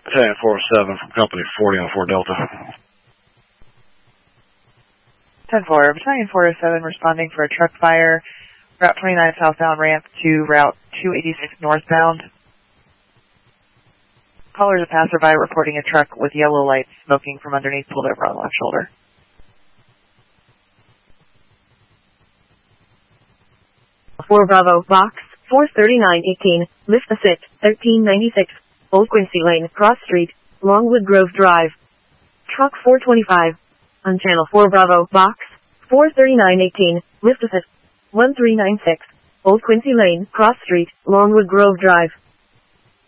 Battalion 407 from Company 40 on 4 Delta. 10-4, Battalion 407 responding for a truck fire, Route 29 southbound ramp to Route 286 northbound. Caller is a passerby reporting a truck with yellow lights smoking from underneath pulled over on left shoulder. Four Bravo, box, 43918, lift the sit, 1396, Old Quincy Lane, Cross Street, Longwood Grove Drive. Truck 425, on channel 4 Bravo, box, 43918, lift the sit, 1396, Old Quincy Lane, Cross Street, Longwood Grove Drive.